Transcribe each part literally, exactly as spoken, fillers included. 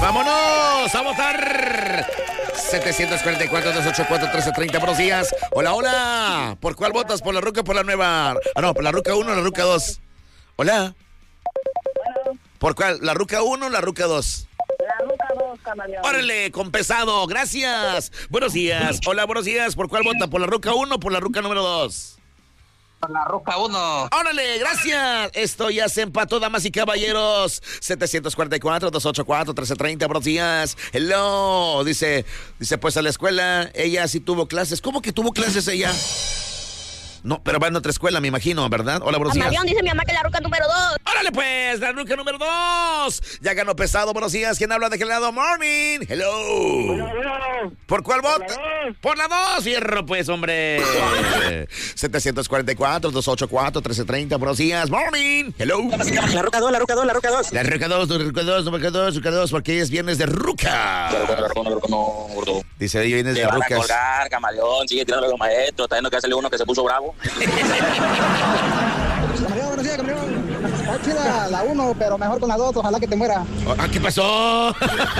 ¡Vámonos a votar! setecientos cuarenta y cuatro, doscientos ochenta y cuatro, trece treinta, buenos días. Hola, hola. ¿Por cuál votas? ¿Por la ruca o por la nueva? Ah, no, por la ruca uno o la ruca dos. Hola. ¿Por cuál? ¿La ruca uno o la ruca dos? La ruca dos, camaleón. Órale, con pesado, gracias. Buenos días. Hola, buenos días. ¿Por cuál vota? ¿Por la ruca uno o por la ruca número dos? Por la ruca uno. Órale, gracias. Esto ya se empató, damas y caballeros. setecientos cuarenta y cuatro, doscientos ochenta y cuatro, trece treinta, buenos días. Hello. Dice, dice, pues a la escuela ella sí tuvo clases. ¿Cómo que tuvo clases ella? No, pero va en otra escuela, me imagino, ¿verdad? Hola, buenos días. Camaleón, dice mi mamá que la ruca número dos. ¡Órale, pues! La ruca número dos. Ya ganó pesado, buenos días. ¿Quién habla de qué lado? Morning. Hello. Bueno, bueno. ¿Por cuál vota? Por la dos. Por la dos, fierro, pues, hombre. setecientos cuarenta y cuatro, doscientos ochenta y cuatro, trece treinta, buenos días. Morning. Hello. La ruca dos, la ruca dos, la ruca dos. La ruca dos, la ruca dos, la ruca dos, ruca dos, porque es viernes de ruca. La ruca, la ruca, la ruca no, gordo. Dice, hoy vienes Te de van a rucas. colgar, camaleón, sigue tirando a los maestros, está viendo que hacerle uno que se puso bravo. Camaleón, buenos días, camaleón. Está chida la uno, pero mejor con la dos, ojalá que te muera. Ah, ¿qué pasó?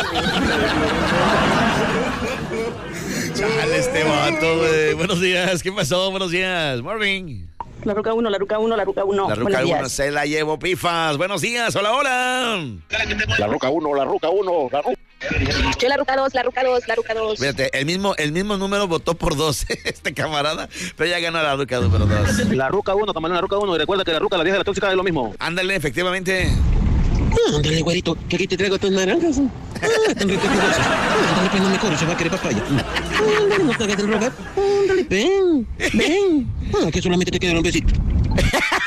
Chale, este vato, güey. Buenos días, ¿qué pasó? Buenos días, Marvin. La ruca uno, la ruca uno, la ruca uno. La ruca uno se la llevo, pifas. Buenos días, hola, hola. La ruca uno, la ruca uno, la ruca. Yo la ruca dos, la ruca dos, la ruca dos. Fíjate, el mismo, el mismo número votó por dos, este camarada, pero ya ganó la ruca número dos. La ruca uno, camaleón, la ruca uno. Y recuerda que la ruca, la vieja de la tóxica es lo mismo. Ándale, efectivamente. Ándale, güerito, que aquí te traigo tus naranjas. Ah, tan rico tu bolsa. Ándale, pues no me corres, se va a querer papaya. Ándale, no te hagas el rogar. Ándale, ven, ven. Ah, que solamente te queda un besito.